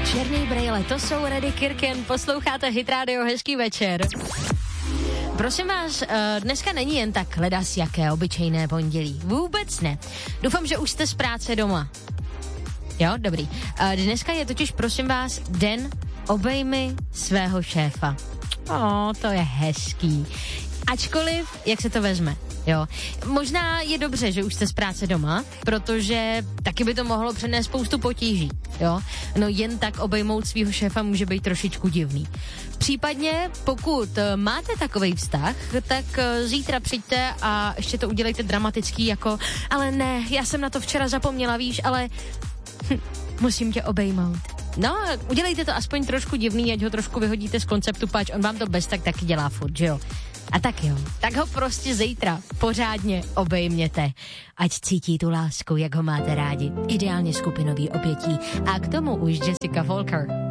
Černý brejle, to jsou Reddy Kirken, posloucháte Hit Radio, hezký večer. Prosím vás, dneska není jen tak ledas jaké obyčejné pondělí. Vůbec ne. Doufám, že už jste z práce doma. Jo, dobrý. Dneska je totiž, prosím vás, den obejmi svého šéfa. To je hezký. Ačkoliv, jak se to vezme, jo. Možná je dobře, že už jste z práce doma, protože taky by to mohlo přenést spoustu potíží, jo. No jen tak obejmout svýho šéfa může být trošičku divný. Případně, pokud máte takovej vztah, tak zítra přijďte a ještě to udělejte dramatický jako, ale ne, já jsem na to včera zapomněla, víš, ale musím tě obejmout. No, udělejte to aspoň trošku divný, ať ho trošku vyhodíte z konceptu, pač on vám to bez tak taky dělá furt, že jo? A tak jo, tak ho prostě zítra pořádně obejměte, ať cítí tu lásku, jak ho máte rádi. Ideálně skupinový obětí. A k tomu už Jessica Walker.